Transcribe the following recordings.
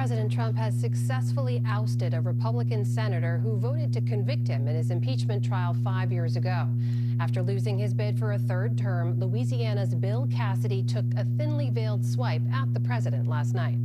President Trump has successfully ousted a Republican senator who voted to convict him in his impeachment trial 5 years ago. After losing his bid for a third term, Louisiana's Bill Cassidy took a thinly veiled swipe at the president last night.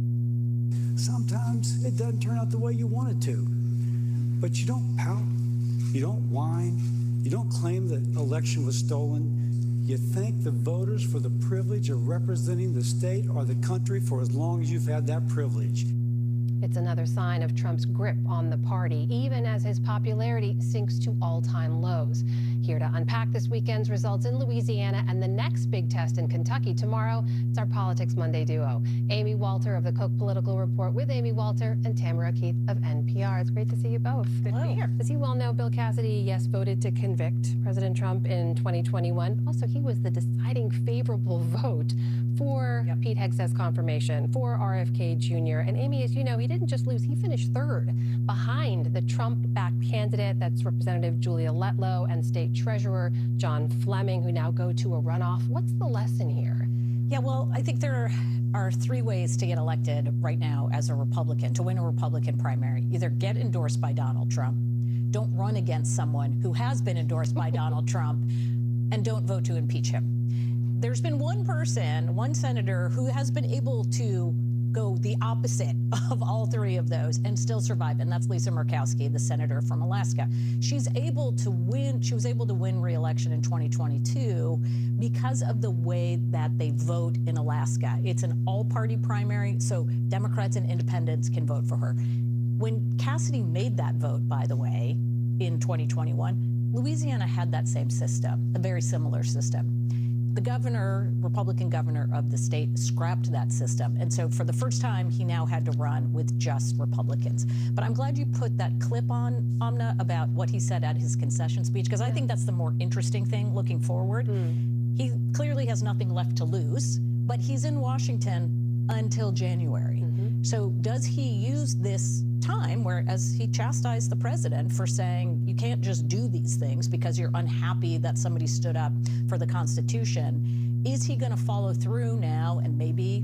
Sometimes it doesn't turn out the way you want it to, but you don't pout, you don't whine, you don't claim the election was stolen. You thank the voters for the privilege of representing the state or the country for as long as you've had that privilege. It's another sign of Trump's grip on the party, even as his popularity sinks to all-time lows. Here to unpack this weekend's results in Louisiana and the next big test in Kentucky tomorrow, it's our Politics Monday duo. Amy Walter of the Cook Political Report with Amy Walter and Tamara Keith of NPR. It's great to see you both. Good to be here. As you well know, Bill Cassidy, yes, voted to convict President Trump in 2021. Also, he was the deciding favorable vote for Pete Hegseth's confirmation, for RFK Jr. And Amy, as you know, he didn't just lose, he finished third behind the Trump-backed candidate, that's Representative Julia Letlow, and State Treasurer John Fleming, who now go to a runoff. What's the lesson here? Yeah, well, I think there are three ways to get elected right now as a Republican, to win a Republican primary. Either get endorsed by Donald Trump, don't run against someone who has been endorsed by Donald Trump, and don't vote to impeach him. There's been one person, one senator, who has been able to go the opposite of all three of those and still survive, and that's Lisa Murkowski, the senator from Alaska. She's able to win. She was able to win re-election in 2022 because of the way that they vote in Alaska. It's an all-party primary, so Democrats and independents can vote for her. When Cassidy made that vote, by the way, in 2021, Louisiana had that same system, a very similar system. The governor, Republican governor of the state, scrapped that system. And so for the first time, he now had to run with just Republicans. But I'm glad you put that clip on, Amna, about what he said at his concession speech, because I think that's the more interesting thing looking forward. He clearly has nothing left to lose, but he's in Washington until January. So does he use this time, whereas he chastised the president for saying you can't just do these things because you're unhappy that somebody stood up for the Constitution, is he going to follow through now and maybe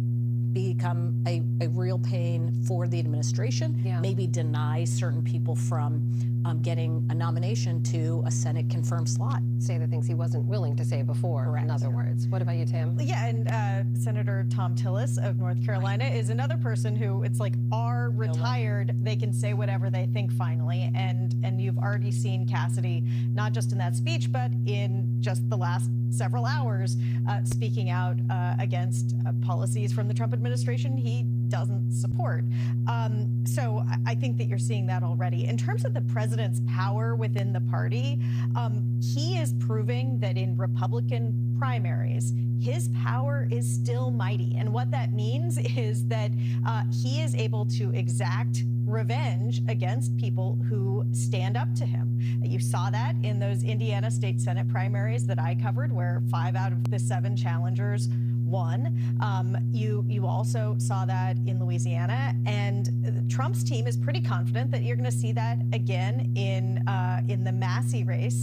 become a real pain for the administration, maybe deny certain people from getting a nomination to a Senate-confirmed slot? Say the things he wasn't willing to say before, correct, in other words. What about you, Tim? Yeah, and Senator Thom Tillis of North Carolina is another person who it's like are retired. They can say whatever they think finally. And you've already seen Cassidy, not just in that speech, but in just the last several hours, speaking out against policies from the Trump administration he doesn't support. So I think that you're seeing that already. In terms of the president's power within the party, he is proving that in Republican primaries, his power is still mighty. And what that means is that he is able to exact revenge against people who stand up to him. You saw that in those Indiana State Senate primaries that I covered, where 5 out of the 7 challengers won. You also saw that in Louisiana, and Trump's team is pretty confident that you're going to see that again in the Massey race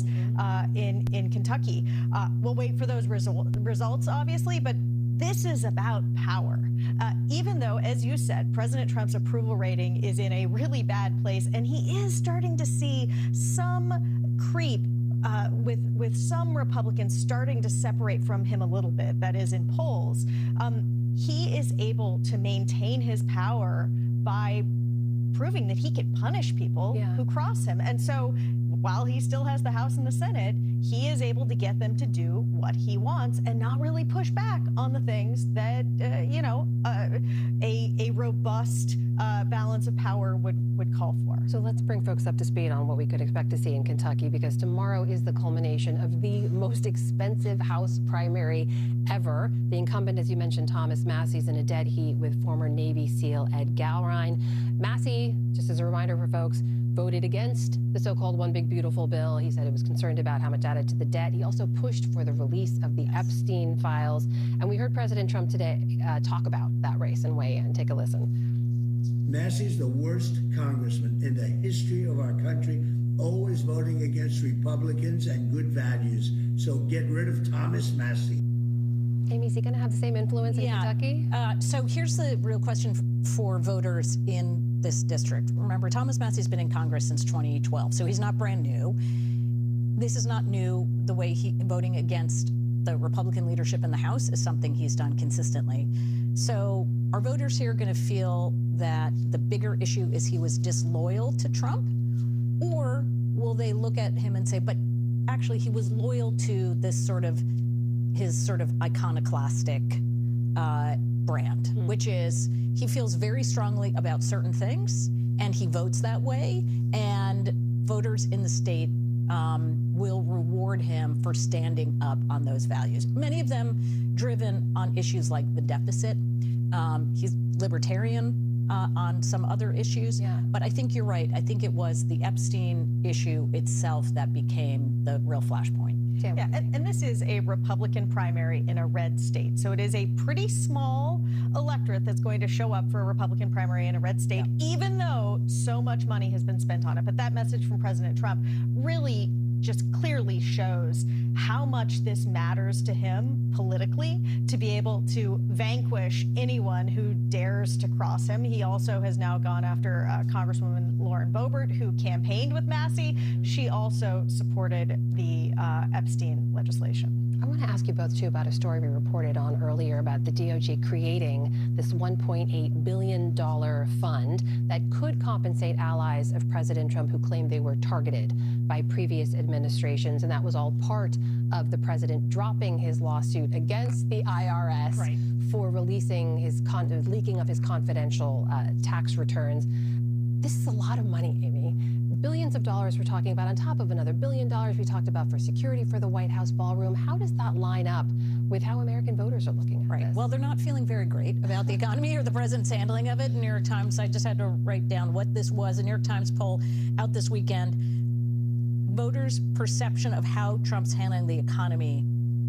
in Kentucky. We'll wait for those results, obviously, but this is about power. Even though, as you said, President Trump's approval rating is in a really bad place, and he is starting to see some creep with some Republicans starting to separate from him a little bit, that is in polls, he is able to maintain his power by proving that he can punish people who cross him. And so while he still has the House and the Senate, he is able to get them to do what he wants and not really push back on the things that, a robust balance of power would call for. So let's bring folks up to speed on what we could expect to see in Kentucky, because tomorrow is the culmination of the most expensive House primary ever. The incumbent, as you mentioned, Thomas Massie, is in a dead heat with former Navy SEAL Ed Gallrein. Massie, just as a reminder for folks, voted against the so-called One Big Beautiful bill. He said it was concerned about how much added to the debt. He also pushed for the release of the Epstein files. And we heard President Trump today talk about that race and weigh in. Take a listen. Massey's the worst congressman in the history of our country, always voting against Republicans and good values. So get rid of Thomas Massie. Amy, is he going to have the same influence in Kentucky? So here's the real question for voters in this district. Remember, Thomas Massie's been in Congress since 2012, so he's not brand new. This is not new. The way voting against the Republican leadership in the House is something he's done consistently. So are voters here going to feel that the bigger issue is he was disloyal to Trump? Or will they look at him and say, but actually he was loyal to this his sort of iconoclastic brand, which is he feels very strongly about certain things and he votes that way, and voters in the state will reward him for standing up on those values. Many of them driven on issues like the deficit. He's libertarian on some other issues. But I think you're right. I think it was the Epstein issue itself that became the real flashpoint. Yeah, and this is a Republican primary in a red state. So it is a pretty small electorate that's going to show up for a Republican primary in a red state, even though so much money has been spent on it. But that message from President Trump really just clearly shows how much this matters to him politically, to be able to vanquish anyone who dares to cross him. He also has now gone after Congresswoman Lauren Boebert, who campaigned with Massey. She also supported the Epstein legislation. I want to ask you both, too, about a story we reported on earlier about the DOJ creating this $1.8 billion fund that could compensate allies of President Trump who claimed they were targeted by previous administrations. And that was all part of the president dropping his lawsuit against the IRS for releasing his leaking of his confidential tax returns. This is a lot of money, Amy. Billions of dollars we're talking about on top of another $1 billion we talked about for security for the White House ballroom. How does that line up with how American voters are looking at this? Well, they're not feeling very great about the economy or the president's handling of it. New York Times, I just had to write down what this was. A New York Times poll out this weekend. Voters' perception of how Trump's handling the economy,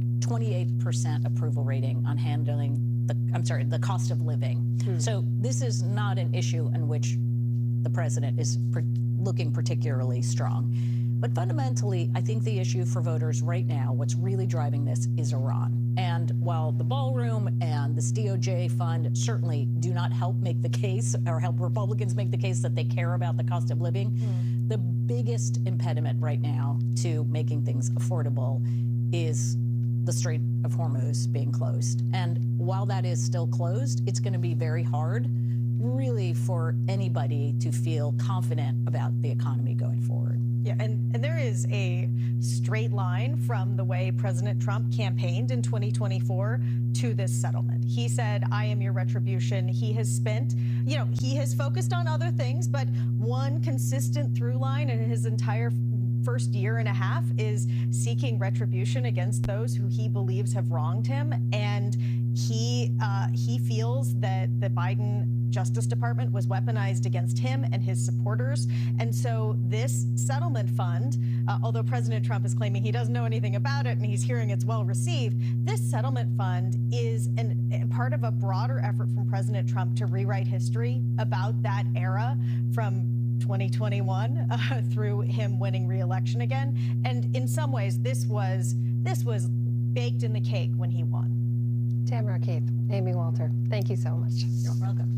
28% approval rating on handling the cost of living. So this is not an issue in which the president is looking particularly strong. But fundamentally, I think the issue for voters right now, what's really driving this, is Iran. And while the ballroom and this DOJ fund certainly do not help make the case or help Republicans make the case that they care about the cost of living, the biggest impediment right now to making things affordable is the Strait of Hormuz being closed. And while that is still closed, it's going to be very hard really for anybody to feel confident about the economy going forward. Yeah, and there is a straight line from the way President Trump campaigned in 2024 to this settlement. He said, I am your retribution. He has spent, he has focused on other things, but one consistent through line in his entire first year and a half is seeking retribution against those who he believes have wronged him. And he feels that the Biden Justice Department was weaponized against him and his supporters. And so this settlement fund, although President Trump is claiming he doesn't know anything about it and he's hearing it's well received, this settlement fund is part of a broader effort from President Trump to rewrite history about that era from 2021 through him winning re-election again. And in some ways, this was baked in the cake when he won. Tamara Keith, Amy Walter, thank you so much. You're welcome.